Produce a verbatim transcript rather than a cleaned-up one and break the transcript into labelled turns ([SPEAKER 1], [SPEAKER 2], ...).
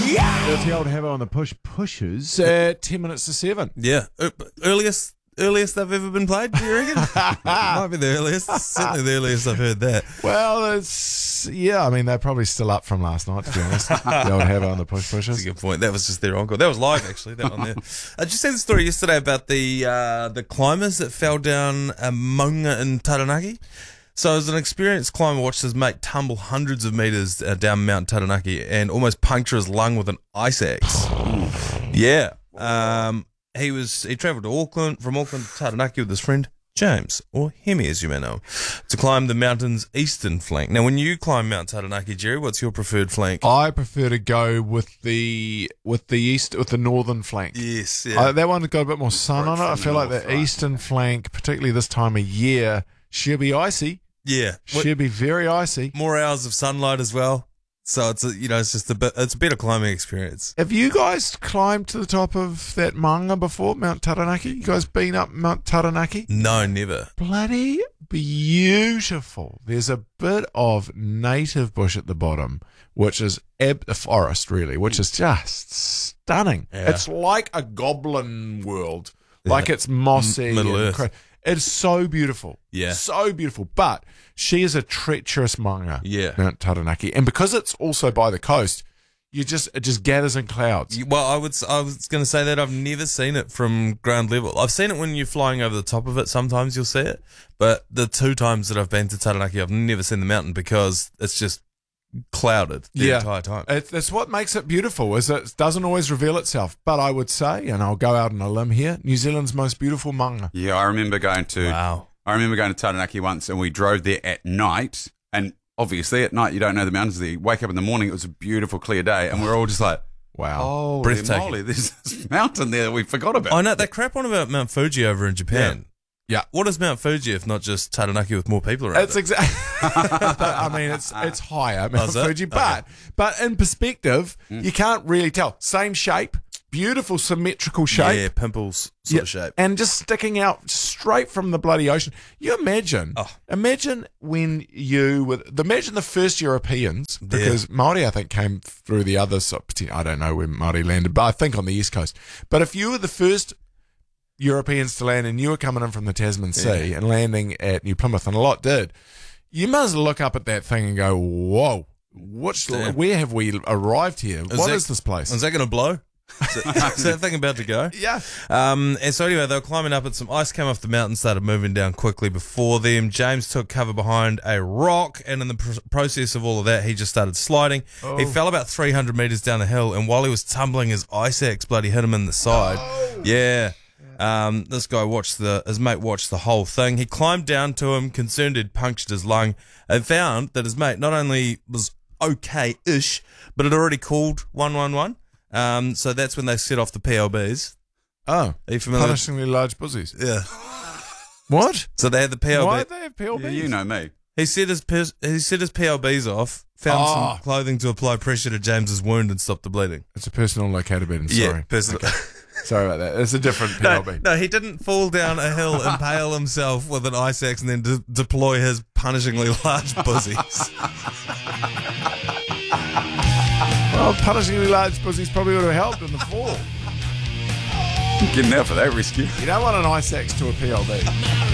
[SPEAKER 1] That's the old Havo on the push pushes at ten minutes to seven.
[SPEAKER 2] Yeah. Uh, earliest earliest they've ever been played, do you reckon? Might be the earliest. Certainly the earliest I've heard that.
[SPEAKER 1] Well, it's, yeah, I mean, they're probably still up from last night, to be honest. The old Havo on the push pushes.
[SPEAKER 2] That's a good point. That was just their encore. That was live, actually, that one there. I just heard the story yesterday about the uh, the climbers that fell down a Maunga in Taranaki. So as an experienced climber watched his mate tumble hundreds of metres uh, down Mount Taranaki and almost puncture his lung with an ice axe. Yeah. Um, he was he travelled to Auckland, from Auckland to Taranaki with his friend James, or Hemi as you may know him, to climb the mountain's eastern flank. Now when you climb Mount Taranaki, Jerry, what's your preferred flank?
[SPEAKER 1] I prefer to go with the with the east with the northern flank.
[SPEAKER 2] Yes, yeah.
[SPEAKER 1] Uh, that one's got a bit more sun on it. I feel like the eastern flank, particularly this time of year, she'll be icy.
[SPEAKER 2] Yeah.
[SPEAKER 1] She'll be very icy.
[SPEAKER 2] More hours of sunlight as well. So it's a, you know, it's just a bit, it's a better climbing experience.
[SPEAKER 1] Have you guys climbed to the top of that manga before, Mount Taranaki? You guys been up Mount Taranaki?
[SPEAKER 2] No, never.
[SPEAKER 1] Bloody beautiful. There's a bit of native bush at the bottom, which is eb- a forest, really, which is just stunning.
[SPEAKER 2] Yeah.
[SPEAKER 1] It's like a goblin world. Like it's mossy.
[SPEAKER 2] M- Middle
[SPEAKER 1] and
[SPEAKER 2] Earth.
[SPEAKER 1] cra- It's so beautiful.
[SPEAKER 2] Yeah.
[SPEAKER 1] So beautiful. But she is a treacherous manga,
[SPEAKER 2] Yeah.
[SPEAKER 1] Mount Taranaki. And because it's also by the coast, you just it just gathers in clouds.
[SPEAKER 2] You- Well, I would. s- I was going to say that I've never seen it from ground level. I've seen it when you're flying over the top of it. Sometimes you'll see it, but the two times that I've been to Taranaki, I've never seen the mountain because it's just clouded the
[SPEAKER 1] Yeah.
[SPEAKER 2] entire time.
[SPEAKER 1] It, that's what makes it beautiful, is it doesn't always reveal itself. But I would say, and I'll go out on a limb here, New Zealand's most beautiful manga.
[SPEAKER 3] Yeah, I remember going to
[SPEAKER 2] Wow.
[SPEAKER 3] I remember going to Taranaki once, and we drove there at night. And obviously, at night you don't know the mountains. There, you wake up in the morning, it was a beautiful, clear day, and we're all just like,
[SPEAKER 1] Wow.
[SPEAKER 3] "Holy
[SPEAKER 2] Breathtaking.
[SPEAKER 3] moly, there's this mountain there that we forgot about."
[SPEAKER 2] I know they crap on about Mount Fuji over in Japan.
[SPEAKER 1] Yeah.
[SPEAKER 2] What is Mount Fuji if not just Taranaki with more people around
[SPEAKER 1] It's
[SPEAKER 2] it?
[SPEAKER 1] exactly. I mean, it's it's higher, Mount
[SPEAKER 2] is it?
[SPEAKER 1] Fuji, but but in perspective, you can't really tell. Same shape, beautiful symmetrical shape.
[SPEAKER 2] Yeah, pimples sort
[SPEAKER 1] Yeah,
[SPEAKER 2] of shape.
[SPEAKER 1] and just sticking out straight from the bloody ocean. You imagine,
[SPEAKER 2] Oh.
[SPEAKER 1] imagine when you with imagine the first Europeans, because Māori I think came through the other side. I don't know where Māori landed, but I think on the east coast. But if you were the first Europeans to land and you were coming in from the Tasman Sea and landing at New Plymouth, and a lot did, you must look up at that thing and go, "Whoa, what's
[SPEAKER 2] Damn.
[SPEAKER 1] where have we arrived here? What
[SPEAKER 2] that-
[SPEAKER 1] is this place?"
[SPEAKER 2] Is that going to blow? Is that, is that thing about to go?
[SPEAKER 1] Yeah.
[SPEAKER 2] Um, and so anyway, they were climbing up and some ice came off the mountain, started moving down quickly before them. James took cover behind a rock, and in the pr- process of all of that, he just started sliding. He fell about three hundred metres down a hill, and while he was tumbling, his ice axe bloody hit him in the side. Yeah. Um, this guy watched the, his mate watched the whole thing. He climbed down to him, concerned he'd punctured his lung, and found that his mate not only was okay-ish, but had already called one one one. Um, so that's when they set off the P L Bs.
[SPEAKER 1] Oh,
[SPEAKER 2] Are you familiar?
[SPEAKER 1] punishingly large pussies.
[SPEAKER 2] Yeah.
[SPEAKER 1] What?
[SPEAKER 2] So they had the P L B.
[SPEAKER 1] Why do they have P L Bs?
[SPEAKER 3] Yeah, you know me.
[SPEAKER 2] He set his pis- he set his P L Bs off, found
[SPEAKER 1] Oh.
[SPEAKER 2] some clothing to apply pressure to James's wound and stop the bleeding.
[SPEAKER 1] It's a personal locator bed. Sorry.
[SPEAKER 2] Yeah, personal.
[SPEAKER 1] Sorry about that. It's a different P L B.
[SPEAKER 2] No, no, he didn't fall down a hill, impale himself with an ice axe, and then de- deploy his punishingly large pussies.
[SPEAKER 1] Well, punishingly large pussies probably would have helped in the fall.
[SPEAKER 3] Getting out for that rescue.
[SPEAKER 1] You don't want an ice axe to a P L B.